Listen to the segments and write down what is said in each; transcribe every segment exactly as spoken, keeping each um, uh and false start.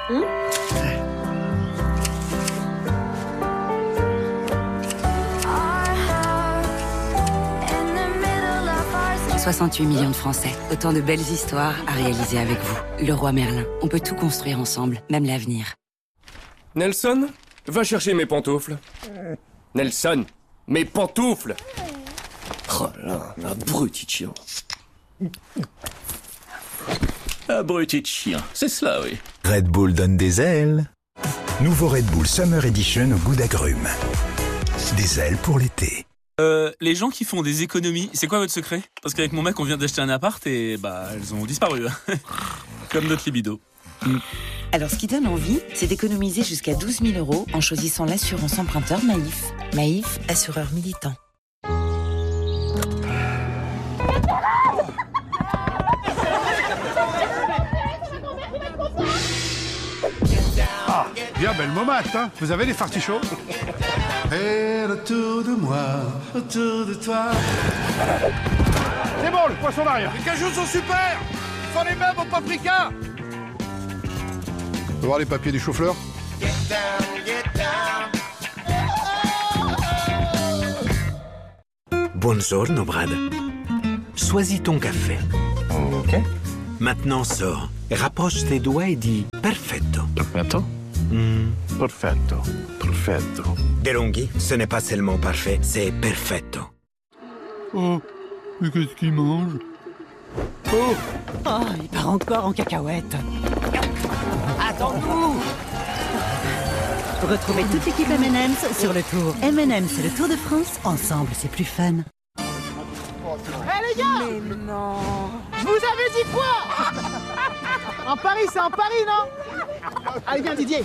Mmh. soixante-huit millions de Français. Autant de belles histoires à réaliser avec vous. Leroy Merlin. On peut tout construire ensemble, même l'avenir. Nelson, va chercher mes pantoufles. Nelson, mes pantoufles. Oh là, abruti de chien. Abruti de chien, c'est cela, oui. Red Bull donne des ailes. Nouveau Red Bull Summer Edition au goût d'agrumes. Des ailes pour l'été. Euh, les gens qui font des économies, c'est quoi votre secret? Parce qu'avec mon mec, on vient d'acheter un appart et bah elles ont disparu. Comme notre libido. Mm. Alors ce qui donne envie, c'est d'économiser jusqu'à douze mille euros en choisissant l'assurance emprunteur Maïf. Maïf, assureur militant. Ah, bien belle momate, hein. Vous avez les fartichauds? Et autour de moi, autour de toi. C'est bon, le poisson d'arrière. Les cajous sont super. Ils font les mêmes au paprika. On peut voir les papiers du chou-fleur? Get down, get down. Buongiorno, Brad. Choisis ton café. Ok. Maintenant, sors. Rapproche tes doigts et dis perfetto. Perfetto? Mm. Perfetto. Perfetto. DeLonghi, ce n'est pas seulement parfait, c'est perfetto. Oh, mais qu'est-ce qu'il mange? Oh Oh, il part encore en cacahuète. Attends-nous. Retrouvez toute l'équipe M and M's sur le tour. M and M's, c'est le Tour de France. Ensemble, c'est plus fun. Hé hey, les gars! Mais non! Je vous avais dit quoi? En Paris, c'est en Paris, non? Allez, viens, Didier!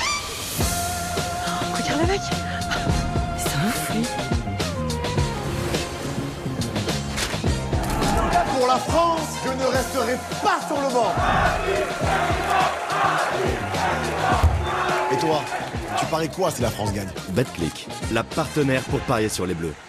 Oh, regarde le mec! C'est un ouf, lui! Pour la France, je ne resterai pas sur le banc! Et toi, tu paries quoi si la France gagne? Betclic, la partenaire pour parier sur les Bleus.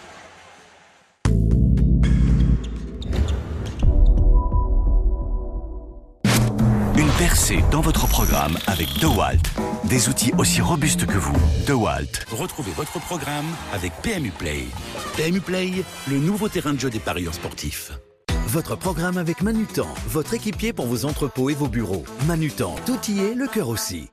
Une percée dans votre programme avec DeWalt. Des outils aussi robustes que vous. DeWalt. Retrouvez votre programme avec P M U Play. P M U Play, le nouveau terrain de jeu des parieurs sportifs. Votre programme avec Manutan, votre équipier pour vos entrepôts et vos bureaux. Manutan, tout y est, le cœur aussi.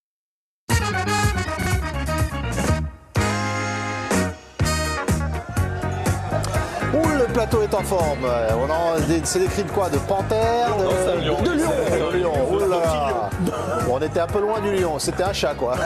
Ouh, le plateau est en forme. On en, c'est des cris de quoi? De panthère? De, non, de lion. De lion, de lion. Oh là là. Bon, on était un peu loin du lion. C'était un chat, quoi.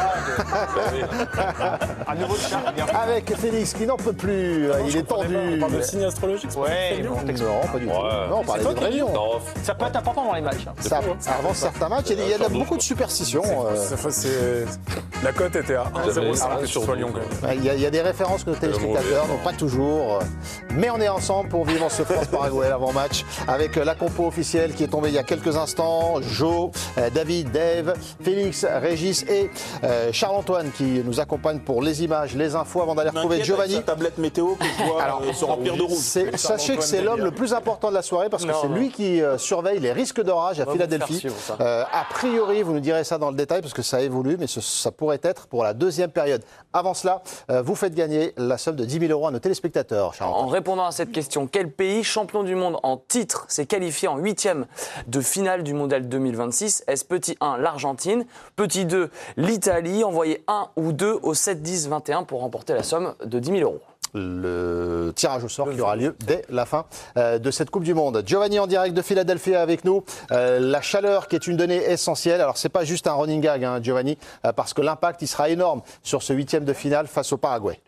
Un nouveau chat. Avec Félix qui n'en peut plus. Non, il est tendu. On parle de signe astrologique. Ouais, non, non, pas du tout. Ouais. Non, on parlait de vrai lion. Ça peut être important dans les matchs. Ça, avant certains matchs, il y a, il y a beaucoup de superstitions. C'est, c'est, la cote était à un zéro cinq que ce soit Lyon. Il y, a, il y a des références que nos téléspectateurs n'ont pas toujours. Mais on est ensemble pour vivre ce France-Paraguay l'avant-match avec la compo officielle qui est tombée il y a quelques instants. Jo, David, Dave, Félix, Régis et euh, Charles-Antoine qui nous accompagnent pour les images, les infos avant d'aller retrouver Giovanni. Sa tablette météo que je vois Alors, euh, se remplir de rouge. Sachez que c'est l'homme le plus important de la soirée parce que non, c'est lui qui euh, surveille les risques d'orage à Philadelphie. Euh, a priori, vous nous direz ça dans le détail parce que ça évolue, mais ce, ça pourrait être pour la deuxième période. Avant cela, euh, vous faites gagner la somme de dix mille euros à nos téléspectateurs. En répondant à cette question, quel pays, champion du monde en titre, s'est qualifié en huitième de finale du mondial deux mille vingt-six? Est-ce petit un, l'Argentine, petit deux, l'Italie? Envoyez un ou deux au sept dix vingt et un pour remporter la somme de dix mille euros. Le tirage au sort qui aura lieu dès la fin euh, de cette Coupe du Monde. Giovanni en direct de Philadelphie avec nous. Euh, la chaleur qui est une donnée essentielle. Alors c'est pas juste un running gag, hein, Giovanni, euh, parce que l'impact il sera énorme sur ce huitième de finale face au Paraguay.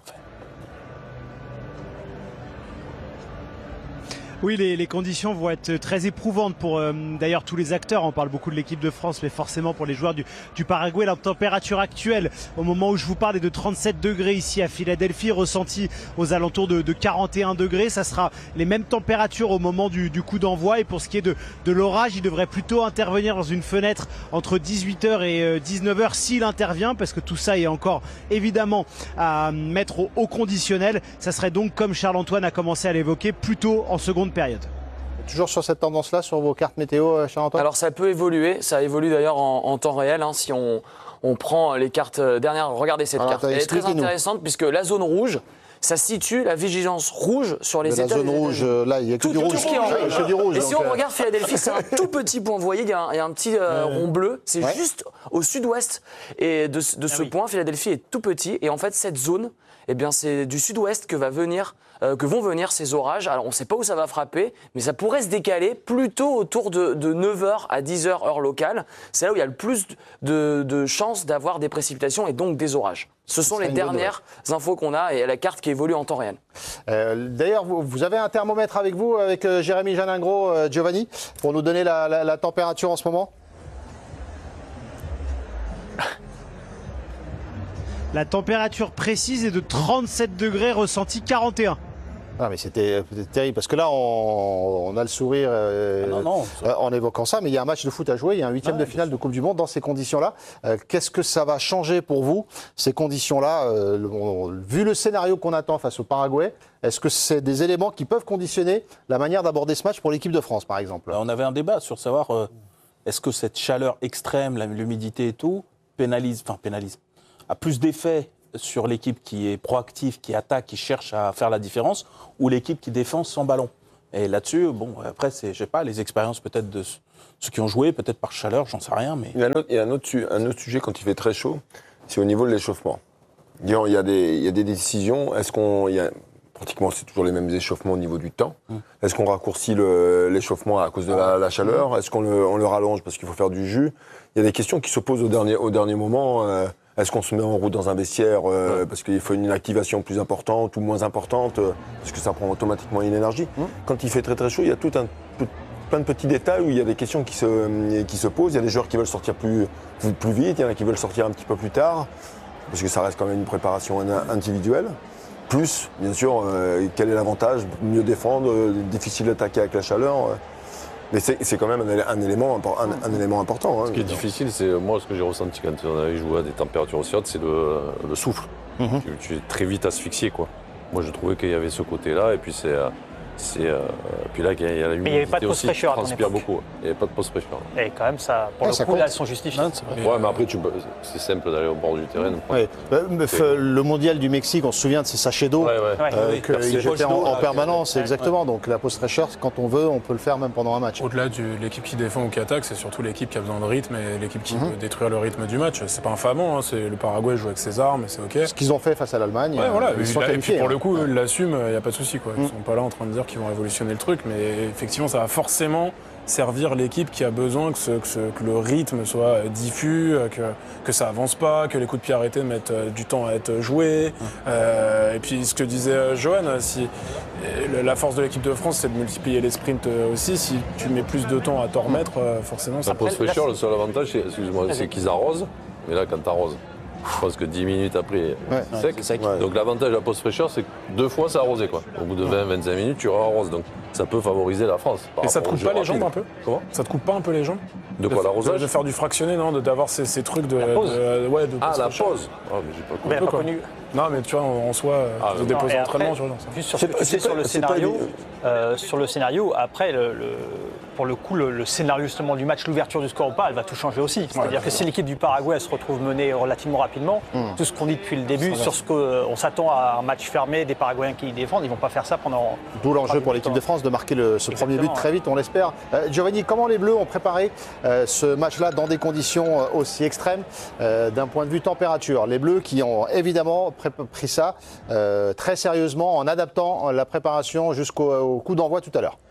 Oui, les, les conditions vont être très éprouvantes pour euh, d'ailleurs tous les acteurs. On parle beaucoup de l'équipe de France, mais forcément pour les joueurs du, du Paraguay. La température actuelle, au moment où je vous parle, est de trente-sept degrés ici à Philadelphie, ressentie aux alentours de, de quarante et un degrés. Ça sera les mêmes températures au moment du, du coup d'envoi. Et pour ce qui est de, de l'orage, il devrait plutôt intervenir dans une fenêtre entre dix-huit heures et dix-neuf heures s'il intervient, parce que tout ça est encore évidemment à mettre au, au conditionnel. Ça serait donc, comme Charles-Antoine a commencé à l'évoquer, plutôt en seconde période. toujours sur cette tendance-là, sur vos cartes météo, Charles-Antoine? Alors ça peut évoluer, ça évolue d'ailleurs en, en temps réel. Hein, si on, on prend les cartes dernières, regardez cette Alors, carte, elle est très intéressante puisque la zone rouge, ça situe la vigilance rouge sur les Mais États. La zone rouge, là, il n'y a que tout, du rouge. Tout ce qui est en rouge. Que du rouge. Et donc, si on euh... regarde Philadelphie, c'est un tout petit point. Vous voyez, il y a un, il y a un petit euh, ouais. rond bleu. C'est ouais. juste au sud-ouest. Et de, de ce ah oui. point, Philadelphie est tout petit. Et en fait, cette zone, eh bien, c'est du sud-ouest que va venir. Euh, que vont venir ces orages. Alors, on ne sait pas où ça va frapper, mais ça pourrait se décaler plutôt autour de, de neuf heures à dix heures, heure locale. C'est là où il y a le plus de, de chances d'avoir des précipitations et donc des orages. Ce sont les dernières infos qu'on a et la carte qui évolue en temps réel. Euh, D'ailleurs, vous, vous avez un thermomètre avec vous, avec euh, Jérémy Janingro, euh, Giovanni, pour nous donner la, la, la température en ce moment? La température précise est de trente-sept degrés, ressenti quarante et un. Ah mais c'était terrible parce que là on, on a le sourire euh, ah non, non, euh, en évoquant ça, mais il y a un match de foot à jouer, il y a un huitième ah, de finale de Coupe du Monde dans ces conditions-là. Euh, Qu'est-ce que ça va changer pour vous, ces conditions-là, euh, on, vu le scénario qu'on attend face au Paraguay? Est-ce que c'est des éléments qui peuvent conditionner la manière d'aborder ce match pour l'équipe de France, par exemple? On avait un débat sur savoir euh, est-ce que cette chaleur extrême, l'humidité et tout, pénalise, enfin pénalise, a plus d'effet sur l'équipe qui est proactive, qui attaque, qui cherche à faire la différence, ou l'équipe qui défend sans ballon. Et là-dessus, bon, après, c'est, je sais pas, les expériences peut-être de ceux qui ont joué, peut-être par chaleur, j'en sais rien, mais... Il y a un autre, il y a un autre, un autre sujet quand il fait très chaud, c'est au niveau de l'échauffement. Il y a des, il y a des décisions, est-ce qu'on... Il y a, pratiquement, c'est toujours les mêmes échauffements au niveau du temps. Mmh. Est-ce qu'on raccourcit le, l'échauffement à cause de la, la chaleur? Est-ce qu'on le, on le rallonge parce qu'il faut faire du jus? Il y a des questions qui se posent au dernier, au dernier moment. Euh, Est-ce qu'on se met en route dans un vestiaire euh, ouais. parce qu'il faut une activation plus importante ou moins importante euh, parce que ça prend automatiquement une énergie. Mmh. Quand il fait très très chaud, il y a tout un, tout, plein de petits détails où il y a des questions qui se, qui se posent. Il y a des joueurs qui veulent sortir plus, plus, plus vite, il y en a qui veulent sortir un petit peu plus tard parce que ça reste quand même une préparation individuelle. Plus, bien sûr, euh, quel est l'avantage? Mieux défendre, euh, difficile d'attaquer avec la chaleur. Euh. Mais c'est, c'est quand même un, un, élément, un, un élément important. Hein, ce qui est difficile, c'est moi ce que j'ai ressenti quand on avait joué à des températures aussi hautes, c'est le, le souffle. Mm-hmm. tu, tu es très vite asphyxié, quoi. Moi, je trouvais qu'il y avait ce côté-là, et puis c'est, c'est euh, puis là, il y a la humidité aussi qui transpire beaucoup. Il n'y avait pas de pause fraîcheur. Et quand même, ça, pour ah, le ça coup, compte. Là, elles sont justifiées. Non, c'est ouais, mais après, tu peux, c'est simple d'aller au bord du terrain. Ouais. Le mondial du Mexique, on se souvient de ces sachets d'eau ouais, ouais. euh, oui. qu'ils jetaient en, en permanence, ouais. exactement. Ouais. Donc la pause fraîcheur, quand on veut, on peut le faire même pendant un match. Au-delà de l'équipe qui défend ou qui attaque, c'est surtout l'équipe qui a besoin de rythme et l'équipe qui mm-hmm. peut détruire le rythme du match. C'est pas infamant, hein. C'est le Paraguay joue avec ses armes, et c'est ok. Ce qu'ils ont fait face à l'Allemagne, ouais, voilà. ils sont là, qualifiés. Et puis pour hein. le coup, ils l'assument, il n'y a pas de souci, quoi. Ils mm. sont pas là en train de dire qu'ils vont révolutionner le truc, mais effectivement, ça va forcément servir l'équipe qui a besoin que, ce, que, ce, que le rythme soit diffus, que, que ça avance pas, que les coups de pied arrêtés mettent du temps à être joués. Mmh. Euh, et puis ce que disait Johan, si, la force de l'équipe de France, c'est de multiplier les sprints aussi. Si tu mets plus de temps à t'en remettre, forcément... Ça pose fraîcheur, le seul avantage, c'est, excuse-moi, c'est qu'ils arrosent. Mais là, quand t'arroses, je pense que dix minutes après, ouais, sec. Ouais, sec. Ouais. Donc l'avantage de la pause fraîcheur, c'est que deux fois, c'est arrosé, quoi. Au bout de vingt à vingt-cinq minutes, tu arroses. Donc ça peut favoriser la France. Et ça te coupe pas les jambes un peu? Comment? Ça te coupe pas un peu les jambes? De quoi, l'arrosage? De faire du fractionné, non? D'avoir ces, ces trucs de... La pause de, ouais, de ah, la pause oh, mais j'ai pas mais elle a pas connu. Non, mais tu vois, en soi, ah, des pauses d'entraînement, tu vois. Juste sur, c'est, c'est sur le scénario, euh, sur le scénario, après, le, le, pour le coup, le, le scénario justement du match, l'ouverture du score ou pas, elle va tout changer aussi. C'est-à-dire ouais, que si l'équipe du Paraguay elle se retrouve menée relativement rapidement, mmh. tout ce qu'on dit depuis le début, sur ce qu'on s'attend à un match fermé, des Paraguayens qui défendent, ils vont pas faire ça pendant... D'où l'enjeu pour l'équipe de France de marquer le, ce Exactement, premier but très vite, on l'espère. Euh, Giovanni, comment les Bleus ont préparé euh, ce match-là dans des conditions aussi extrêmes euh, d'un point de vue température? Les Bleus qui ont évidemment pré- pris ça euh, très sérieusement en adaptant la préparation jusqu'au au coup d'envoi tout à l'heure.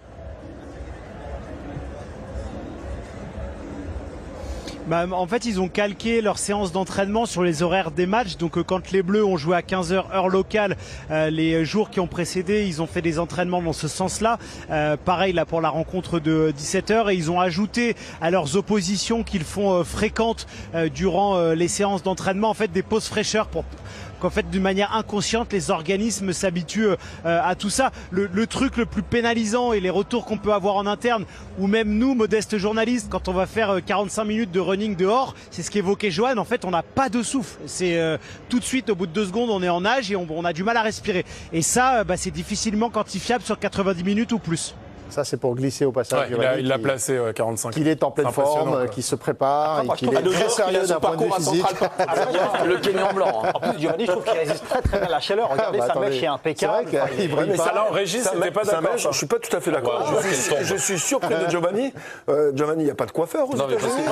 Bah, en fait, ils ont calqué leur séance d'entraînement sur les horaires des matchs. Donc, euh, quand les Bleus ont joué à quinze heures heure locale, euh, les jours qui ont précédé, ils ont fait des entraînements dans ce sens-là. Euh, pareil là pour la rencontre de dix-sept heures. Et ils ont ajouté à leurs oppositions qu'ils font euh, fréquentes euh, durant euh, les séances d'entraînement, en fait, des pauses fraîcheurs pour qu'en fait d'une manière inconsciente les organismes s'habituent euh, à tout ça. Le, le truc le plus pénalisant et les retours qu'on peut avoir en interne, ou même nous modestes journalistes, quand on va faire euh, quarante-cinq minutes de running dehors, c'est ce qu'évoquait Johan, en fait on n'a pas de souffle, c'est euh, tout de suite au bout de deux secondes on est en nage et on, on a du mal à respirer, et ça euh, bah, c'est difficilement quantifiable sur quatre-vingt-dix minutes ou plus. Ça, c'est pour glisser au passage. Ouais, il l'a il l'a placé, ouais, quarante-cinq. Qu'il est en pleine forme, qu'il se prépare, et qu'il est très sérieux d'un point de vue physique. Le Kenyan blanc. En plus, Giovanni, je trouve qu'il résiste très très bien à la chaleur. Regardez, sa mèche est impeccable. C'est vrai qu'il brille pas. Alors, Régis, c'était pas d'accord. Je suis pas tout à fait d'accord. Je suis- Je suis surpris de Giovanni. Euh, Giovanni, il n'y a pas de coiffeur aux Non, mais parce États-Unis.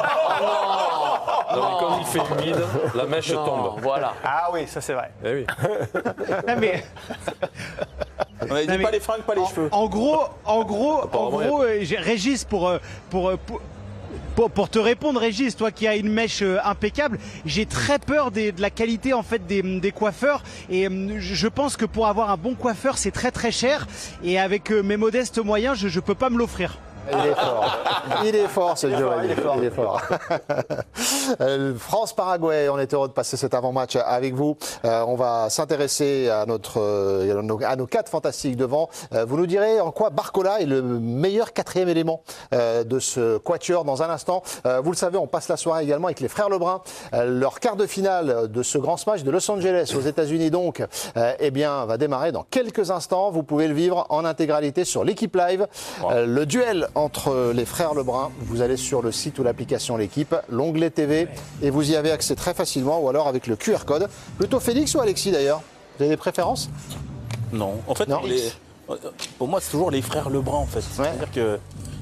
que- Non, mais comme il fait humide, la mèche tombe. Voilà. Ah oui, ça c'est vrai. Eh oui. Non, mais On a dit Non, mais- pas les fringues, pas les cheveux. en gros, en gros, en Apparemment, gros, euh, j'ai- Régis, pour, euh, pour, euh, pour, pour, pour te répondre, Régis, toi qui as une mèche euh, impeccable, j'ai très peur des- de la qualité en fait des, des coiffeurs et euh, je je pense que pour avoir un bon coiffeur, c'est très très cher et avec euh, mes modestes moyens, je, je peux pas me l'offrir. Il est fort. Il est fort, ce Giovanni. Il est fort. Euh, France-Paraguay, on est heureux de passer cet avant-match avec vous. Euh, on va s'intéresser à, notre, euh, à, nos, à nos quatre fantastiques devant. Euh, vous nous direz en quoi Barcola est le meilleur quatrième élément euh, de ce quatuor dans un instant. Euh, vous le savez, on passe la soirée également avec les frères Lebrun. Euh, leur quart de finale de ce grand smash de Los Angeles aux États-Unis donc, euh, eh bien, va démarrer dans quelques instants. Vous pouvez le vivre en intégralité sur l'équipe live. Euh, le duel entre les frères Lebrun, vous allez sur le site ou l'application L'équipe, l'onglet T V, et vous y avez accès très facilement, ou alors avec le Q R code. Plutôt Félix ou Alexis d'ailleurs? Vous avez des préférences? Non, en fait, Non. les- pour moi, c'est toujours les frères Lebrun, en fait. C'est-à-dire que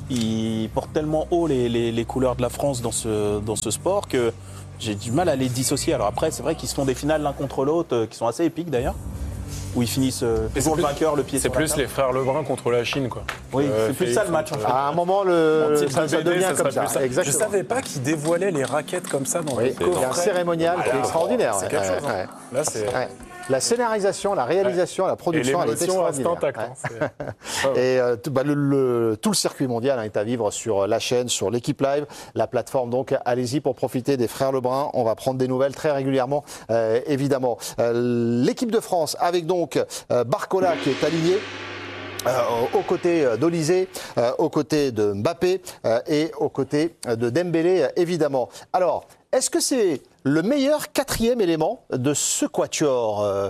ils portent tellement haut les, les- les couleurs de la France dans ce, dans ce sport que j'ai du mal à les dissocier. Alors après, c'est vrai qu'ils se font des finales l'un contre l'autre, euh, qui sont assez épiques d'ailleurs, où ils finissent euh, Et toujours c'est le plus- vainqueur, le pied C'est sur la plus table. les frères Lebrun contre la Chine, quoi. Oui, Euh, c'est plus Félix, ça le match, en fait. À un moment, le, Mon type ça, de ça B D, devient ça comme serait ça. plus ça. Je Exactement. savais pas qu'ils dévoilaient les raquettes comme ça dans les Oui, il y a un coffrets. cérémonial qui est Ah, extraordinaire. C'est ouais, quelque ouais, chose. hein. ouais. Là, c'est. Ouais. La scénarisation, la réalisation, la production, Et elle est l'émotion à cet extraordinaire. intact, hein, Ouais. Et euh, tout, bah, le, le- tout le circuit mondial hein, est à vivre sur la chaîne, sur l'équipe live, la plateforme. Donc, allez-y pour profiter des frères Lebrun. On va prendre des nouvelles très régulièrement, euh, évidemment. Euh, l'équipe de France avec donc euh, Barcola qui est aligné. Euh, aux côtés d'Olysée, euh, aux côtés de Mbappé euh, et aux côtés de Dembélé, euh, évidemment. Alors, est-ce que c'est le meilleur quatrième élément de ce quatuor euh,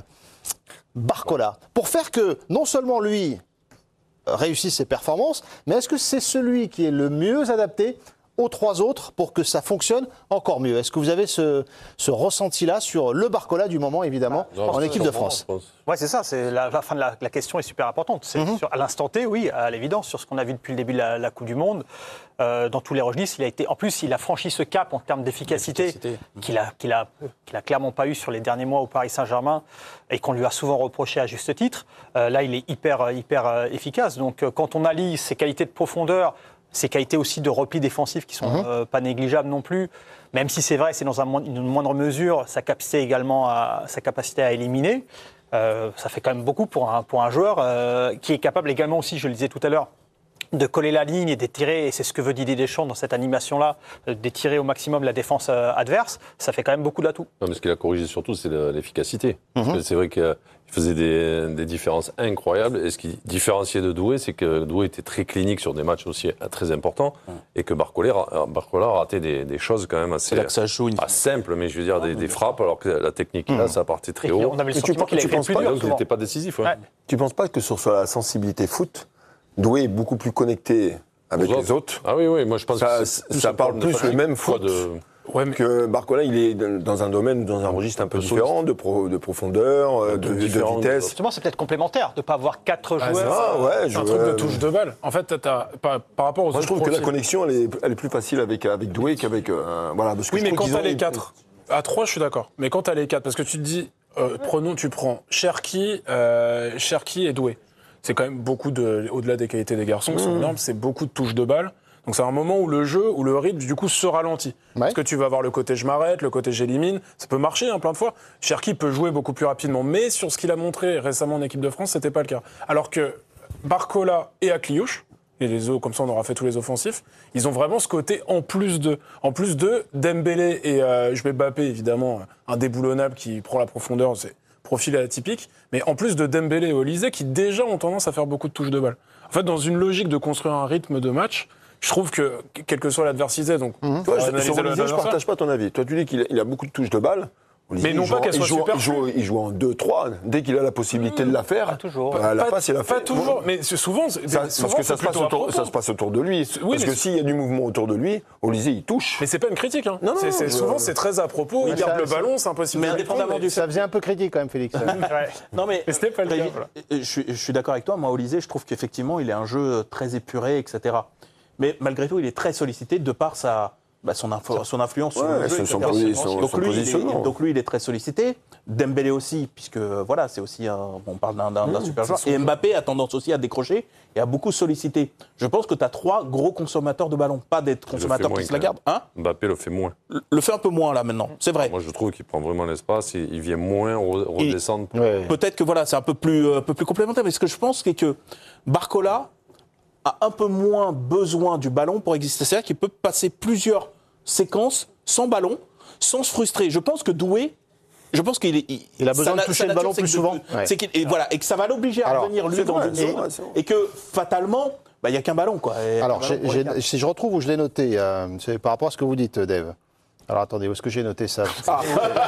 Barcola, pour faire que non seulement lui réussisse ses performances, mais est-ce que c'est celui qui est le mieux adapté aux trois autres pour que ça fonctionne encore mieux? Est-ce que vous avez ce, ce ressenti-là sur le Barcola du moment, évidemment, Non, en c'est équipe de sûrement, France? je pense. Ouais, c'est ça. C'est la, la fin de la, la question est super importante. C'est Mhm. sur- à l'instant T, oui, à l'évidence, sur ce qu'on a vu depuis le début de la, la Coupe du Monde, euh, dans tous les registres, il a été. En plus, il a franchi ce cap en termes d'efficacité qu'il a, qu'il a, qu'il a clairement pas eu sur les derniers mois au Paris Saint-Germain et qu'on lui a souvent reproché à juste titre. Euh, là, il est hyper, hyper euh, efficace. Donc, euh, quand on allie ses qualités de profondeur, ses qualités aussi de repli défensif qui sont Mhm. euh, pas négligeables non plus, même si c'est vrai, c'est dans un mo- une moindre mesure sa capacité également à sa capacité à éliminer. Euh, ça fait quand même beaucoup pour un, pour un joueur euh, qui est capable également aussi, je le disais tout à l'heure, de coller la ligne et d'étirer, et c'est ce que veut Didier Deschamps dans cette animation-là, euh, d'étirer au maximum la défense euh, adverse. Ça fait quand même beaucoup d'atouts. Non, mais ce qu'il a corrigé surtout, c'est le- l'efficacité. Mhm. Parce que c'est vrai qu'il faisait des, des différences incroyables. Et ce qui différenciait de Doué, c'est que Doué était très clinique sur des matchs aussi très importants. Et que Barcola, Barcola ratait des, des choses quand même assez C'est là que ça joue une pas simples, mais je veux dire des, des frappes, alors que la technique qu'il a, ça partait très Et haut. on avait le Mais tu sentiment penses- qu'il a tu été le penses plus pas, dur. Donc il souvent. n'était pas décisif. Ouais. Ouais. Tu penses pas que sur sur la sensibilité foot, Doué est beaucoup plus connecté avec Aux les autres? Ah oui, oui, moi je pense Ça, que c'est plus ça un parle problème de plus le fatigue, même quoi, foot de- Ouais, mais que Barcola. Il est dans un domaine, dans un registre un peu différent, de, pro- de profondeur, euh, de, de différent, vitesse. Justement, c'est peut-être complémentaire de ne pas avoir quatre Ah, joueurs. Ah ouais, c'est je un truc de euh, touche de balle. En fait, t'as- t'as- par, par rapport aux Moi, je autres trouve que la profils. connexion, elle est, elle est plus facile avec, avec Doué qu'avec. Euh, voilà, parce que Oui, je mais trouve quand qu'ils t'as ont les une- quatre, à trois, je suis d'accord. Mais quand t'as les quatre, parce que tu te dis, euh, prenons, tu prends Cherki, euh, Cherki et Doué. C'est quand même beaucoup de, au-delà des qualités des garçons qui sont Mmh. énormes, c'est beaucoup de touches de balle. Donc c'est un moment où le jeu, où le rythme, du coup, se ralentit. Parce que tu vas avoir le côté je m'arrête, le côté j'élimine. Ça peut marcher hein, plein de fois. Cherki peut jouer beaucoup plus rapidement. Mais sur ce qu'il a montré récemment en équipe de France, c'était pas le cas. Alors que Barcola et Akliouche, et les autres, comme ça on aura fait tous les offensifs, ils ont vraiment ce côté en plus de. En plus de Dembélé et euh, je vais Mbappé, évidemment, un déboulonnable qui prend la profondeur, c'est profil atypique. Mais en plus de Dembélé et Olysée, qui déjà ont tendance à faire beaucoup de touches de balle. En fait, dans une logique de construire un rythme de match, je trouve que, quelle que soit l'adversité, donc. Toi, pour je- analyser sur le- Olysée, je l'adversaire, partage pas ton avis. Toi, tu dis qu'il a, il a beaucoup de touches de balle. Mais non pas qu'elle soit joue, super. Il joue, il joue en deux trois. Dès qu'il a la possibilité mmh. de la faire, pas toujours. Bah, la pas, passe, il la fait. Pas toujours, mais souvent, ça, souvent parce que ça se, passe autour, ça se passe autour de lui. Oui, parce que s'il y a du mouvement autour de lui, Olysée, il touche. Mais c'est pas une critique. Hein. Non, non, c'est, c'est, je... souvent, c'est très à propos. Oui, il garde le ballon, c'est impossible. Mais indépendamment du. Ça faisait un peu critique quand même, Félix. ouais. Non, mais. mais c'était pas le cas. Je, je, je suis d'accord avec toi. Moi, Olysée, je trouve qu'effectivement, il est un jeu très épuré, et cetera. Mais malgré tout, il est très sollicité de par sa. Bah, son, info, son influence ouais, sur le jeu, son, son, donc, son lui, il est, donc lui, il est très sollicité. Dembélé aussi, puisque voilà, c'est aussi un, on parle d'un, d'un, d'un mmh, super joueur. Et Mbappé a tendance aussi à décrocher et à beaucoup solliciter. Je pense que tu as trois gros consommateurs de ballon, pas des consommateurs qui se la gardent. Hein Mbappé le fait moins. Le, le fait un peu moins là maintenant, c'est vrai. Moi, je trouve qu'il prend vraiment l'espace, il, il vient moins redescendre. Et, ouais. Peut-être que voilà, c'est un peu plus, un peu plus complémentaire, mais ce que je pense, c'est que Barcola a un peu moins besoin du ballon pour exister. C'est-à-dire qu'il peut passer plusieurs séquences sans ballon, sans se frustrer. Je pense que Doué, je pense qu'il est, il, il a besoin de toucher le ballon plus souvent. Ouais. C'est qu'il, et voilà, et que ça va l'obliger à revenir lui dans une zone, et que fatalement, bah, il n'y a qu'un ballon, quoi. Et alors, j'ai, j'ai, si je retrouve où je l'ai noté, euh, c'est par rapport à ce que vous dites, Dave. Alors attendez, où est-ce que j'ai noté ça? Ah.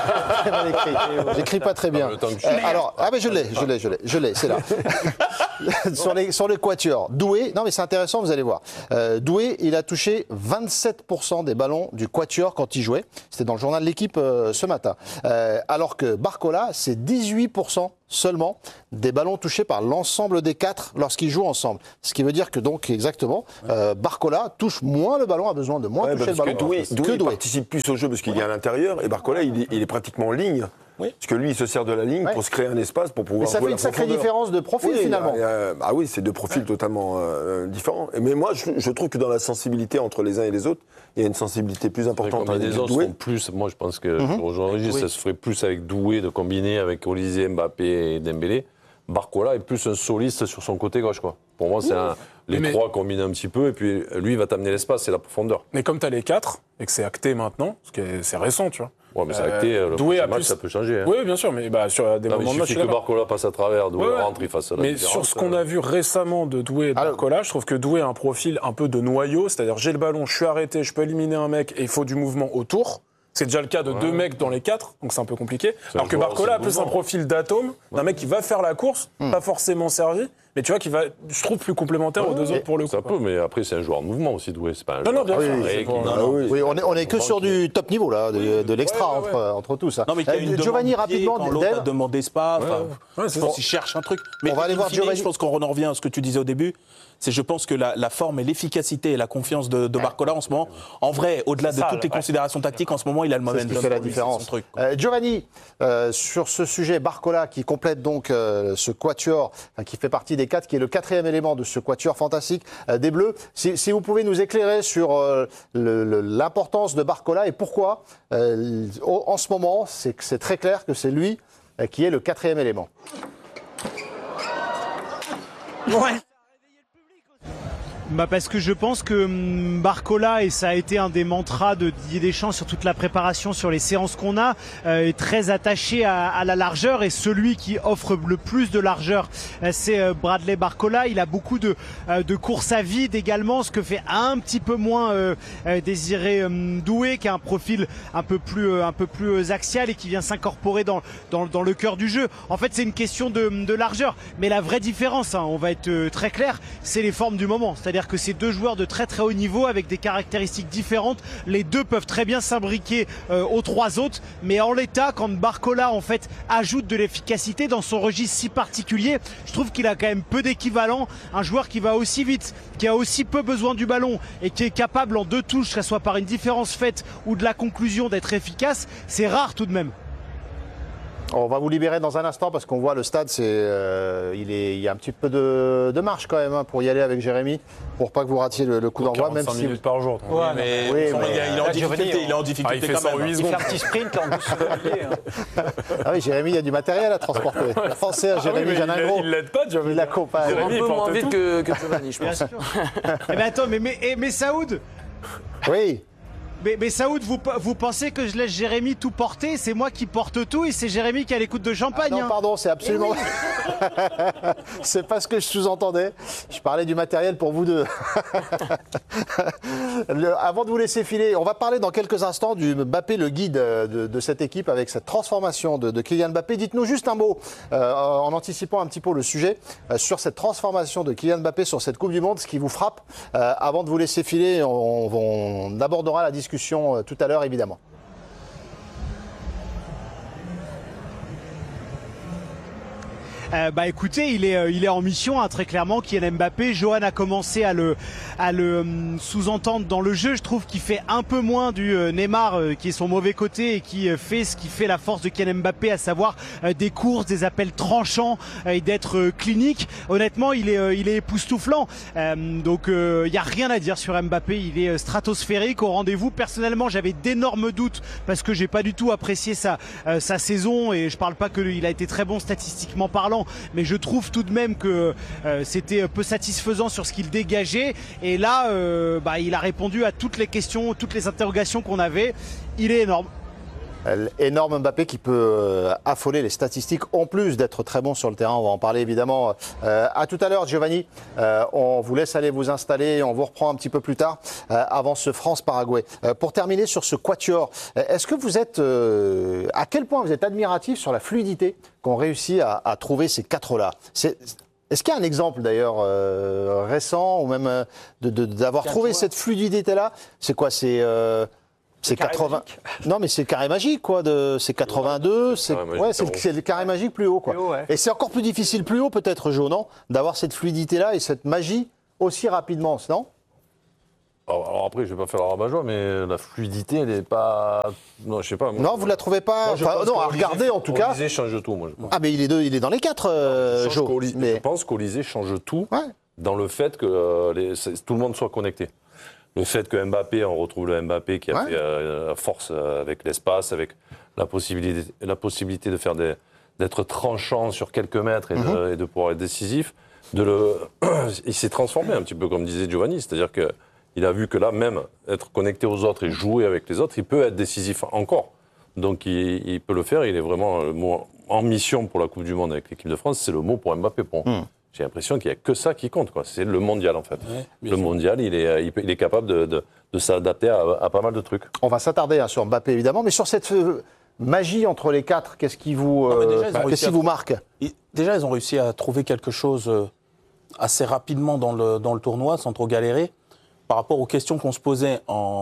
J'écris pas très bien. Euh, alors, ah mais je l'ai, je l'ai, je l'ai, je l'ai, c'est là. sur les sur les quatuors, Doué, non mais c'est intéressant, vous allez voir. Euh, Doué, il a touché vingt-sept pour cent des ballons du quatuor quand il jouait. C'était dans le journal de l'équipe euh, ce matin. Euh, alors que Barcola, c'est dix-huit pour cent seulement des ballons touchés par l'ensemble des quatre lorsqu'ils jouent ensemble. Ce qui veut dire que donc exactement, euh, Barcola touche moins le ballon, a besoin de moins ouais, toucher bah, le ballon. Que Doué, Doué, que il Doué participe plus au jeu parce qu'il ouais. est à l'intérieur et Barcola il est, il est pratiquement en ligne. Oui. Parce que lui, il se sert de la ligne ouais. pour se créer un espace pour pouvoir. Mais ça fait une sacrée différence de profil oui, finalement. Euh, ah oui, c'est deux profils ouais. totalement euh, différents. Mais moi, je, je trouve que dans la sensibilité entre les uns et les autres, il y a une sensibilité plus importante. Les autres sont plus. Moi, je pense que mm-hmm. aujourd'hui, oui. ça se ferait plus avec Doué de combiner avec Olysée, Mbappé et Dembélé. Barcola est plus un soliste sur son côté gauche, quoi. Pour moi, c'est un, les mais trois combinent un petit peu, et puis lui, il va t'amener l'espace, c'est la profondeur. Mais comme tu as les quatre, et que c'est acté maintenant, parce que c'est récent, tu vois. Ouais, mais c'est acté, euh, le Doué match, plus... ça peut changer. Hein. Oui, bien sûr, mais bah, sur des non, moments mais de match... Il suffit que Barcola passe à travers, Doué ouais, rentre, il fasse la mais différence. sur ce qu'on a vu récemment de Doué et de Barcola, je trouve que Doué a un profil un peu de noyau, c'est-à-dire j'ai le ballon, je suis arrêté, je peux éliminer un mec, et il faut du mouvement autour. C'est déjà le cas de ouais. deux mecs dans les quatre, donc c'est un peu compliqué. C'est Alors que Barcola a plus un profil d'atome, d'un ouais. mec qui va faire la course, mmh. pas forcément servi, mais tu vois, qui va, je trouve, plus complémentaire ouais, aux deux autres pour le coup. Ça peut, mais après, c'est un joueur de mouvement aussi, Doué. C'est pas un non, non, bien sûr. Oui, bon, non, non, oui. oui, on est, on est que sur du top niveau, là, de, oui, de l'extra ouais, ouais, entre, ouais. entre tous. Non, mais il y a une Giovanni, rapidement, quand l'autre a demandé pas. Ouais, ouais, je pense qu'il cherche un truc. Mais on va aller voir Giovanni. Je pense qu'on en revient à ce que tu disais au début. C'est, je pense que la, la forme et l'efficacité et la confiance de, de Barcola en ce moment, en vrai, au-delà de ça, toutes les ouais. considérations tactiques, en ce moment, il a le momentum. C'est ce qui fait la différence. Truc, euh, Giovanni, euh, sur ce sujet, Barcola qui complète donc euh, ce quatuor, enfin, qui fait partie des quatre, qui est le quatrième élément de ce quatuor fantastique euh, des Bleus. Si, si vous pouvez nous éclairer sur euh, le, le, l'importance de Barcola et pourquoi, euh, en ce moment, c'est, c'est très clair que c'est lui euh, qui est le quatrième élément. Ouais. Bah parce que je pense que Barcola, et ça a été un des mantras de Didier Deschamps sur toute la préparation, sur les séances qu'on a, euh, est très attaché à, à la largeur, et celui qui offre le plus de largeur, euh, c'est euh, Bradley Barcola. Il a beaucoup de, euh, de courses à vide également, ce que fait un petit peu moins euh, euh, Désiré euh, Doué, qui a un profil un peu plus, euh, un peu plus axial et qui vient s'incorporer dans, dans, dans le cœur du jeu. En fait, c'est une question de, de largeur, mais la vraie différence, hein, on va être euh, très clair, c'est les formes du moment. C'est-à-dire que ces deux joueurs de très très haut niveau avec des caractéristiques différentes, les deux peuvent très bien s'imbriquer euh, aux trois autres, mais en l'état, quand Barcola en fait ajoute de l'efficacité dans son registre si particulier, je trouve qu'il a quand même peu d'équivalent. Un joueur qui va aussi vite, qui a aussi peu besoin du ballon et qui est capable en deux touches, que ce soit par une différence faite ou de la conclusion, d'être efficace, c'est rare tout de même. On va vous libérer dans un instant parce qu'on voit le stade, c'est, euh, il, est, il y a un petit peu de, de marche quand même hein, pour y aller avec Jérémy, pour pas que vous ratiez le, le coup d'envoi. Même si minutes par jour. Ouais, mais, oui, mais, mais il, est en difficulté, il est en difficulté ah, il quand même. Il fait un petit sprint là, en douze secondes. Ah oui, Jérémy, il y a du matériel à transporter. Pensez à Jérémy ah oui, Janingro. Il l'aide pas, Jérémy. Il l'accompagne. Un peu moins vite que, que Giovanni, je pense. Eh bien attends, mais, mais, mais Saoud. Oui. Mais, mais Saoud, vous, vous pensez que je laisse Jérémy tout porter? C'est moi qui porte tout et c'est Jérémy qui a les coups de champagne. Ah non, hein. pardon, c'est absolument... c'est pas ce que je sous-entendais. Je parlais du matériel pour vous deux. le, avant de vous laisser filer, on va parler dans quelques instants du Mbappé, le guide de, de cette équipe avec cette transformation de, de Kylian Mbappé. Dites-nous juste un mot, euh, en anticipant un petit peu le sujet, euh, sur cette transformation de Kylian Mbappé sur cette Coupe du Monde, ce qui vous frappe. Euh, avant de vous laisser filer, on, on, on abordera la discussion discussion tout à l'heure, évidemment. Euh, bah écoutez, il est, euh, il est en mission hein, très clairement. Kylian Mbappé, Johan a commencé à le, à le euh, sous-entendre dans le jeu. Je trouve qu'il fait un peu moins du euh, Neymar euh, qui est son mauvais côté et qui euh, fait ce qui fait la force de Kylian Mbappé, à savoir euh, des courses, des appels tranchants euh, et d'être euh, clinique. Honnêtement, il est, euh, il est époustouflant. Euh, donc il euh, y a rien à dire sur Mbappé. Il est euh, stratosphérique au rendez-vous. Personnellement, j'avais d'énormes doutes parce que j'ai pas du tout apprécié sa, euh, sa saison et je parle pas que il a été très bon statistiquement parlant. Mais je trouve tout de même que euh, c'était peu satisfaisant sur ce qu'il dégageait. Et là, euh, bah, il a répondu à toutes les questions, toutes les interrogations qu'on avait. Il est énorme. Énorme Mbappé qui peut affoler les statistiques en plus d'être très bon sur le terrain. On va en parler évidemment. Euh, à tout à l'heure, Giovanni. Euh, on vous laisse aller vous installer. On vous reprend un petit peu plus tard euh, avant ce France-Paraguay. Euh, pour terminer sur ce quatuor, est-ce que vous êtes euh, à quel point vous êtes admiratif sur la fluidité qu'ont réussi à, à trouver ces quatre-là? C'est, Est-ce qu'il y a un exemple d'ailleurs euh, récent ou même euh, de, de, d'avoir trouvé cette fluidité-là? C'est quoi? C'est euh, C'est quatre-vingts. Non, mais c'est le carré magique, quoi. De... C'est quatre-vingt-deux. C'est ouais, c'est le... c'est le carré magique plus haut, quoi. Plus haut, ouais. Et c'est encore plus difficile plus haut, peut-être, Jo, non, d'avoir cette fluidité-là et cette magie aussi rapidement, non? Alors après, je ne vais pas faire la rabat-joie, mais la fluidité, elle n'est pas. Non, je sais pas. Moi, non, vous ne la trouvez pas. Moi, enfin, non, à regarder en tout cas. Colisée change tout, moi. Je pense. Ah, mais il est, de... il est dans les quatre, euh, Jo. Mais... Je pense qu'Olysée change tout ouais. dans le fait que euh, les... tout le monde soit connecté. Le fait que Mbappé, on retrouve le Mbappé qui a ouais. fait euh, la force euh, avec l'espace, avec la possibilité, la possibilité de faire des, d'être tranchant sur quelques mètres et, mm-hmm. de, et de pouvoir être décisif. De le, il s'est transformé un petit peu, comme disait Giovanni, c'est-à-dire qu'il a vu que là, même être connecté aux autres et jouer avec les autres, il peut être décisif encore. Donc il, il peut le faire. Il est vraiment le mot, en mission pour la Coupe du Monde avec l'équipe de France. C'est le mot pour Mbappé. Pour mm. J'ai l'impression qu'il n'y a que ça qui compte, quoi. C'est le mondial, en fait. Ouais, le sûr. mondial, il est, il, peut, il est capable de, de, de s'adapter à, à pas mal de trucs. On va s'attarder hein, sur Mbappé, évidemment, mais sur cette euh, magie entre les quatre, qu'est-ce qui vous, euh, non, déjà, qu'est-ce qui vous marque? ils, Déjà, ils ont réussi à trouver quelque chose assez rapidement dans le, dans le tournoi, sans trop galérer, par rapport aux questions qu'on se posait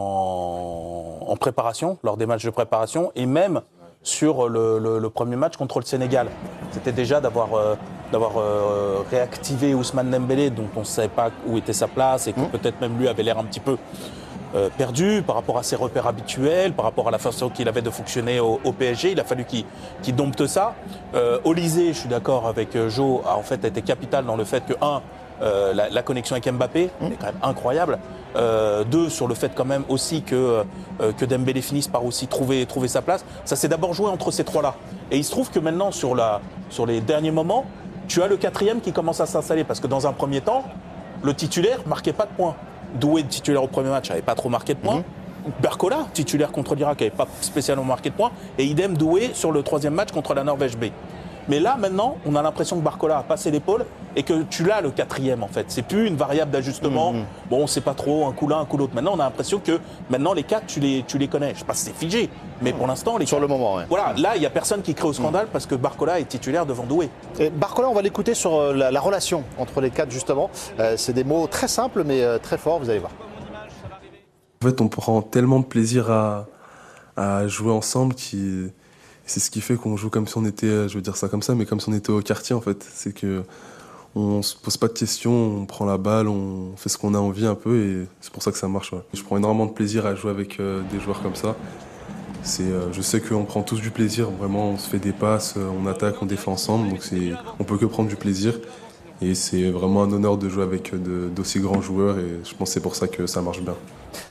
en, en préparation, lors des matchs de préparation, et même sur le, le, le premier match contre le Sénégal. C'était déjà d'avoir, euh, d'avoir euh, réactivé Ousmane Dembélé, dont on ne savait pas où était sa place, et que mmh. peut-être même lui avait l'air un petit peu euh, perdu par rapport à ses repères habituels, par rapport à la façon qu'il avait de fonctionner au, au P S G. Il a fallu qu'il, qu'il dompte ça. Euh, Olysée, je suis d'accord avec Jo, a en fait été capital dans le fait que, un, euh, la, la connexion avec Mbappé mmh. est quand même incroyable. Euh, deux, sur le fait quand même aussi que, euh, que Dembélé finisse par aussi trouver, trouver sa place. Ça s'est d'abord joué entre ces trois-là. Et il se trouve que maintenant, sur, la, sur les derniers moments, tu as le quatrième qui commence à s'installer. Parce que dans un premier temps, le titulaire ne marquait pas de points. Doué, titulaire au premier match, n'avait pas trop marqué de points. Mm-hmm. Barcola, titulaire contre l'Irak, n'avait pas spécialement marqué de points. Et idem Doué sur le troisième match contre la Norvège B. Mais là, maintenant, on a l'impression que Barcola a passé l'épaule et que tu l'as le quatrième, en fait. C'est plus une variable d'ajustement. Mmh. Bon, on ne sait pas trop, un coup l'un, un coup l'autre. Maintenant, on a l'impression que maintenant, les quatre, tu les, tu les connais. Je ne sais pas si c'est figé, mais pour l'instant... Les Sur quatre, le moment, oui. Voilà, là, il n'y a personne qui crée au scandale mmh. parce que Barcola est titulaire devant Doué. Et Barcola, on va l'écouter sur la, la relation entre les quatre, justement. Euh, c'est des mots très simples, mais euh, très forts, vous allez voir. En fait, on prend tellement de plaisir à, à jouer ensemble qui... C'est ce qui fait qu'on joue comme si on était, je veux dire ça comme ça, mais comme si on était au quartier en fait. C'est que on se pose pas de questions, on prend la balle, on fait ce qu'on a envie un peu et c'est pour ça que ça marche. Ouais. Je prends énormément de plaisir à jouer avec euh, des joueurs comme ça. C'est, euh, je sais qu'on prend tous du plaisir, vraiment on se fait des passes, on attaque, on défend ensemble, donc c'est, on peut que prendre du plaisir. Et c'est vraiment un honneur de jouer avec de, d'aussi grands joueurs et je pense que c'est pour ça que ça marche bien.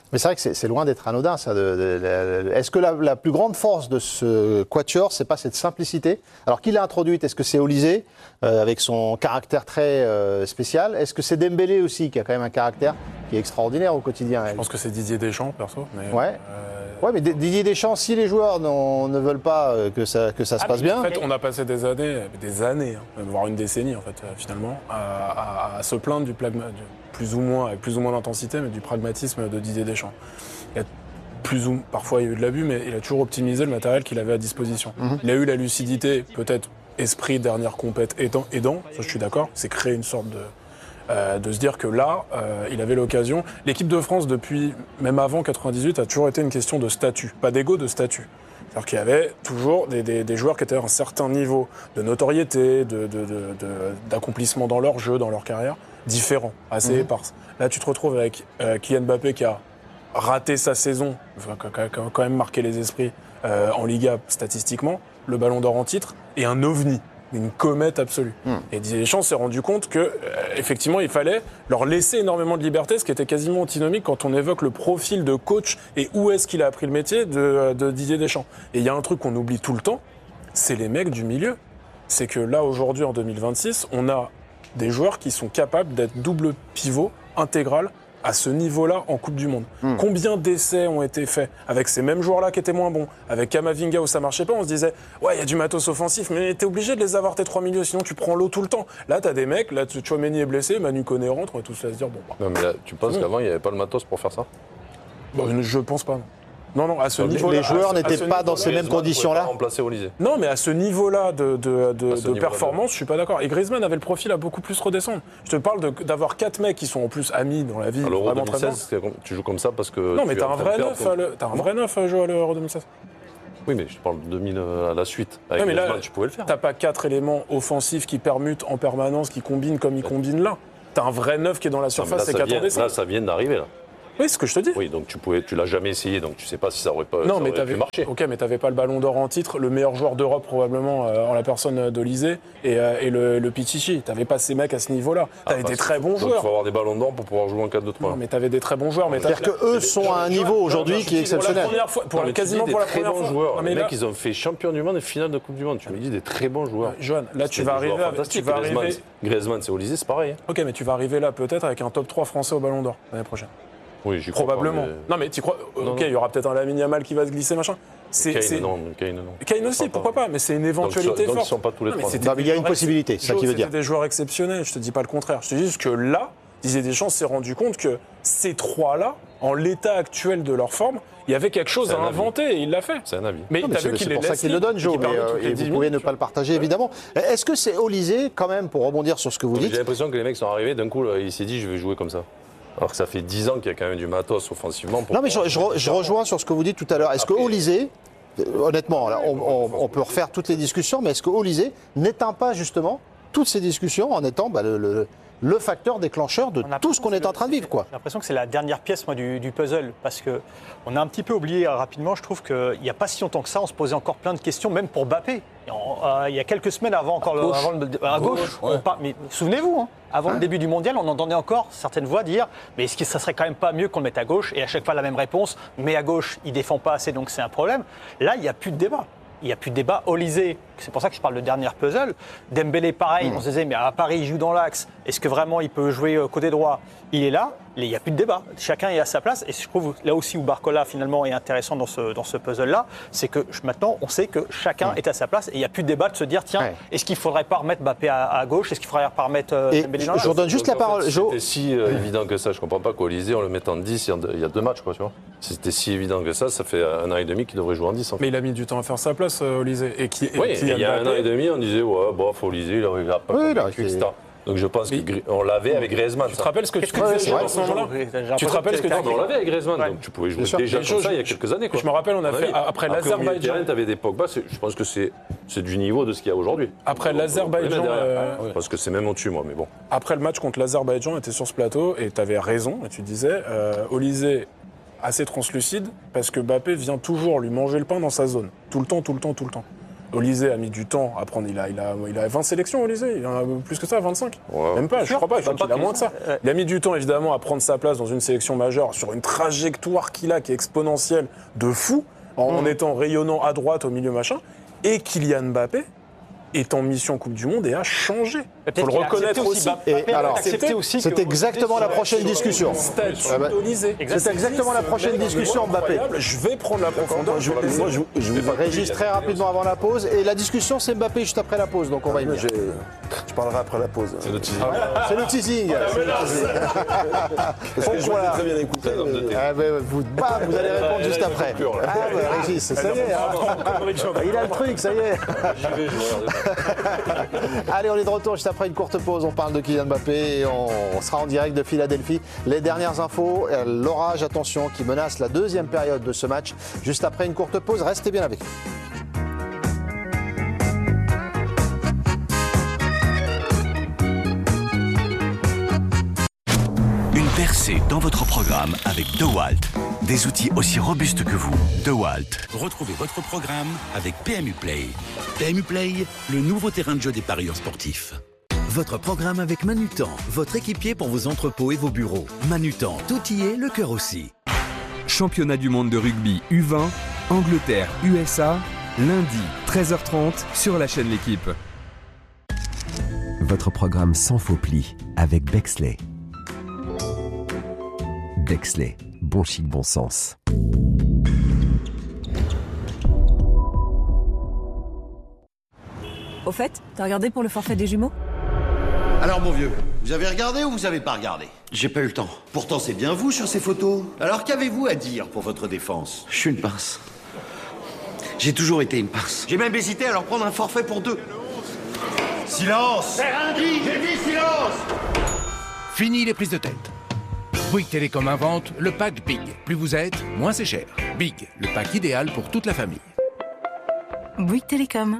Mais c'est vrai que c'est, c'est loin d'être anodin, ça. De, de, de, est-ce que la, la plus grande force de ce quatuor, c'est pas cette simplicité? Alors, qui l'a introduite? Est-ce que c'est Olysée, euh, avec son caractère très euh, spécial? Est-ce que c'est Dembélé aussi, qui a quand même un caractère qui est extraordinaire au quotidien? Je pense que c'est Didier Deschamps, perso. Mais ouais. Euh... Ouais, mais Didier Deschamps, si les joueurs ne veulent pas que ça, que ça se ah, passe bien... En fait, on a passé des années, des années, hein, voire une décennie, en fait, finalement, à, à, à se plaindre du pragmatisme, plus ou moins, avec plus ou moins d'intensité, mais du pragmatisme de Didier Deschamps. Il y a plus ou, parfois, il y a eu de l'abus, mais il a toujours optimisé le matériel qu'il avait à disposition. Mm-hmm. Il a eu la lucidité, peut-être esprit dernière compète aidant, aidant, ça je suis d'accord, c'est créer une sorte de... Euh, de se dire que là, euh, il avait l'occasion. L'équipe de France, depuis, même avant quatre-vingt-dix-huit, a toujours été une question de statut. Pas d'ego, de statut. C'est-à-dire qu'il y avait toujours des, des, des joueurs qui étaient à un certain niveau de notoriété, de, de, de, de, d'accomplissement dans leur jeu, dans leur carrière, différents, assez mmh. épars. Là, tu te retrouves avec euh, Kylian Mbappé qui a raté sa saison, enfin, qui a quand même marqué les esprits euh, en Liga statistiquement, le Ballon d'Or en titre, et un ovni. Une comète absolue. Mmh. Et Didier Deschamps s'est rendu compte que, euh, effectivement, il fallait leur laisser énormément de liberté, ce qui était quasiment antinomique quand on évoque le profil de coach et où est-ce qu'il a appris le métier de, de Didier Deschamps. Et il y a un truc qu'on oublie tout le temps, c'est les mecs du milieu. C'est que là, aujourd'hui, en deux mille vingt-six, on a des joueurs qui sont capables d'être double pivot intégral à ce niveau-là en Coupe du Monde. Mmh. Combien d'essais ont été faits avec ces mêmes joueurs-là qui étaient moins bons? Avec Kamavinga où ça marchait pas, on se disait « Ouais, il y a du matos offensif, mais t'es obligé de les avoir tes trois milieux, sinon tu prends l'eau tout le temps. » Là, t'as des mecs, là, Tchouaméni est blessé, Manu Koné rentre, on va tous se dire « Bon, bah. » Non, mais là, tu penses mmh. qu'avant, il n'y avait pas le matos pour faire ça? Bon, je pense pas. Non, non, à ce Donc, niveau les joueurs n'étaient pas dans ces mêmes conditions-là. Remplacer Olysée. Non, mais à ce niveau-là de, de, de, de performance, je suis pas d'accord. Et Griezmann avait le profil à beaucoup plus redescendre. Je te parle de, d'avoir quatre mecs qui sont en plus amis dans la vie. À l'Euro deux mille seize, tu joues comme ça parce que. Non, mais t'as un vrai neuf, t'as un vrai neuf à jouer à l'Euro deux mille seize. Oui, mais je parle de deux mille à la suite. Avec non, mais Griezmann, là, tu pouvais le faire. T'as pas quatre éléments offensifs qui permutent en permanence, qui combinent comme ils combinent là. T'as un vrai neuf qui est dans la surface et qui attend descendre. Là, ça vient d'arriver là. Oui, c'est ce que je te dis. Oui, donc tu pouvais, tu l'as jamais essayé, donc tu sais pas si ça aurait pas, non, ça mais aurait pu marcher. Ok, mais t'avais pas le Ballon d'Or en titre, le meilleur joueur d'Europe probablement euh, en la personne d'Olysée et, euh, et le, le Pichichi. T'avais pas ces mecs à ce niveau-là. T'avais ah, des très bons donc joueurs. Il faut avoir des Ballons d'Or pour pouvoir jouer en quatre deux trois. Non, mais t'avais des très bons joueurs. Mais c'est-à-dire que eux sont à un niveau aujourd'hui qui est exceptionnel. Pour la première fois, pour la, quasiment pour la première fois. Joueurs. Les mecs, ils ont fait champion du monde et finale de Coupe du Monde. Tu me dis des très bons joueurs. Johan, là tu vas arriver. Tu vas arriver. Griezmann, c'est Olysée, c'est pareil. Ok, mais tu vas arriver là peut-être avec un top trois français au Ballon d'Or l'année prochaine. Oui, j'y probablement. Crois pas, mais... Non, mais tu crois. Non, ok, il y aura peut-être un Lamine Yamal qui va se glisser, machin. C'est, Kane, c'est... non, Kane, non. Kane aussi, pourquoi pas, mais c'est une éventualité donc, forte. Donc, ils sont pas tous les trois. Non, mais il y a une possibilité, c'est ça qui veut dire. C'était des joueurs exceptionnels, je te dis pas le contraire. Je te dis juste que là, Didier Deschamps s'est rendu compte que ces trois-là, en l'état actuel de leur forme, il y avait quelque chose à inventer et il l'a fait. C'est un avis. Mais, non, mais t'as c'est, vu qu'il c'est les pour ça qu'il le donne, Joe, mais euh, et vous pouvez ne pas le partager, évidemment. Est-ce que c'est Olysée, quand même, pour rebondir sur ce que vous dites? J'ai l'impression que les mecs sont arrivés, d'un coup, là, il s'est dit, je vais jouer comme ça. Alors que ça fait dix ans qu'il y a quand même du matos offensivement. Pour non, mais je, je, je rejoins sur ce que vous dites tout à l'heure. Est-ce que Olysée, honnêtement, là, on, on, on peut refaire toutes les discussions, mais est-ce que Olysée n'éteint pas justement toutes ces discussions en étant bah, le, le, le facteur déclencheur de tout ce qu'on est en train de vivre, quoi? J'ai l'impression que c'est la dernière pièce, moi, du, du puzzle, parce que on a un petit peu oublié rapidement. Je trouve qu'il n'y a pas si longtemps que ça, on se posait encore plein de questions, même pour Mbappé. Euh, il y a quelques semaines avant encore à le, gauche, avant le, à gauche, gauche ouais. on, mais souvenez-vous, hein, avant hein le début du mondial, on entendait encore certaines voix dire mais est-ce que ça serait quand même pas mieux qu'on le mette à gauche? Et à chaque fois la même réponse, mais à gauche il défend pas assez, donc c'est un problème. Là il n'y a plus de débat. Il n'y a plus de débat. Olysée, c'est pour ça que je parle de dernier puzzle. Dembélé, pareil, mmh. on se disait, mais à Paris, il joue dans l'axe. Est-ce que vraiment il peut jouer côté droit? Il est là, il n'y a plus de débat. Chacun est à sa place. Et je trouve là aussi où Barcola, finalement, est intéressant dans ce, dans ce puzzle-là, c'est que maintenant, on sait que chacun mmh. est à sa place. Et il n'y a plus de débat de se dire, tiens, ouais. est-ce qu'il ne faudrait pas remettre Mbappé à, à gauche? Est-ce qu'il ne faudrait pas remettre euh, Dembélé dans l'axe? Je vous redonne juste Donc, la parole. Fait, Jo... C'était si euh, évident que ça. Je ne comprends pas qu'Olysée, on le mette en dix il y a deux matchs, quoi, tu vois. Si c'était si évident que ça, ça fait un an et demi qu'il devrait jouer en dix. En fait. Mais il a mis du temps à faire sa place, euh, Olysée. Et qui, et oui, qui et il y a un an et demi, on disait, ouais, bof, Olysée, il n'arrive pas oui, convaincu, et cetera. Donc je pense qu'on l'avait avec Griezmann. Tu te rappelles ce que tu disais à ce moment-là? Tu te rappelles ce que tu disais? On l'avait avec Griezmann, donc tu pouvais jouer déjà comme ça il y a quelques années. Je me rappelle, on a fait après l'Azerbaïdjan. Tu avais des Pogba, je pense que c'est du niveau de ce qu'il y a aujourd'hui. Après l'Azerbaïdjan. Parce que c'est même au-dessus, moi, mais bon. Après le match contre l'Azerbaïdjan, on était sur ce plateau et tu avais raison, et tu disais, Olysée assez translucide, parce que Mbappé vient toujours lui manger le pain dans sa zone. Tout le temps, tout le temps, tout le temps. Olysée a mis du temps à prendre. Il a, il a, il a vingt sélections, Olysée. Il en a plus que ça, vingt-cinq. Ouais. Même pas, je Sûr, crois pas. Je crois pas qu'il a plus, moins que ça. ouais. Il a mis du temps, évidemment, à prendre sa place dans une sélection majeure sur une trajectoire qu'il a qui est exponentielle de fou, en, Mmh. en étant rayonnant à droite, au milieu, machin. Et Kylian Mbappé est en mission Coupe du Monde et a changé. Il faut le reconnaître aussi. Et alors, c'est exactement la prochaine discussion. Statut Ah bah, d'Olysée. C'est exactement la prochaine discussion, Mbappé. Je vais prendre la profondeur. Moi, je, moi, je, je vous Régis très rapidement avant la pause. Et la discussion, c'est Mbappé juste après la pause. Donc on va y venir. Je, je parlerai après la pause. C'est le teasing. C'est le teasing. C'est le teasing. Parce que je vous ai très bien écouté. Ah, ben, vous, bah, vous allez répondre juste après. Ah, bah, Régis, ça y est. Hein. Il a le truc, ça y est. Allez, on est de retour juste après une courte pause. On parle de Kylian Mbappé et on sera en direct de Philadelphie. Les dernières infos, l'orage, attention, qui menace la deuxième période de ce match. Juste après une courte pause, restez bien avec nous. Une percée dans votre programme avec DeWalt. Des outils aussi robustes que vous. DeWalt. Retrouvez votre programme avec P M U Play. P M U Play, le nouveau terrain de jeu des parieurs sportifs. Votre programme avec Manutan, votre équipier pour vos entrepôts et vos bureaux. Manutan, tout y est, le cœur aussi. Championnat du monde de rugby U vingt, Angleterre U S A, lundi treize heures trente sur la chaîne L'équipe. Votre programme sans faux plis avec Bexley. Bexley, bon chic, bon sens. Au fait, t'as regardé pour le forfait des jumeaux? Alors mon vieux, vous avez regardé ou vous avez pas regardé? J'ai pas eu le temps. Pourtant c'est bien vous sur ces photos. Alors qu'avez-vous à dire pour votre défense? Je suis une pince. J'ai toujours été une pince. J'ai même hésité à leur prendre un forfait pour deux. Silence! C'est rien dit, j'ai dit silence! Fini les prises de tête. Bouygues Télécom invente le pack Big. Plus vous êtes, moins c'est cher. Big, le pack idéal pour toute la famille. Bouygues Télécom.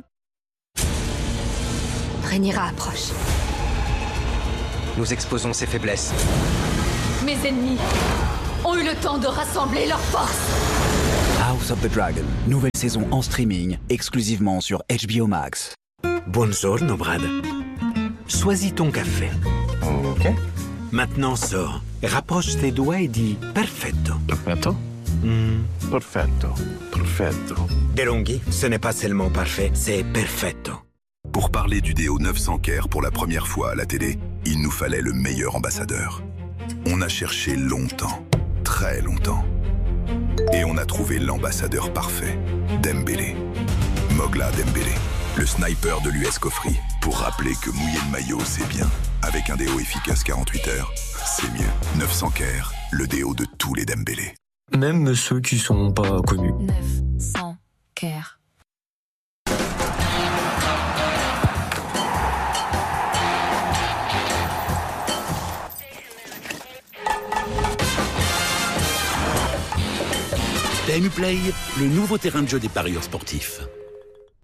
Rhaenyra approche. Nous exposons ses faiblesses. Mes ennemis ont eu le temps de rassembler leurs forces. House of the Dragon, nouvelle saison en streaming, exclusivement sur H B O Max. Buongiorno, Brad. Choisis ton café. Ok. Maintenant sors, rapproche tes doigts et dis perfetto. Perfetto. Mm. Perfetto. Perfetto. DeLonghi, ce n'est pas seulement parfait, c'est perfetto. Pour parler du déo neuf cents Care pour la première fois à la télé, il nous fallait le meilleur ambassadeur. On a cherché longtemps, très longtemps. Et on a trouvé l'ambassadeur parfait, Dembélé. Mogla Dembélé, le sniper de l'U S Cofri, pour rappeler que mouiller le maillot, c'est bien. Avec un déo efficace quarante-huit heures, c'est mieux. neuf cents Care, le déo de tous les Dembélé. Même ceux qui sont pas connus. neuf cents Care. P M U Play, le nouveau terrain de jeu des parieurs sportifs.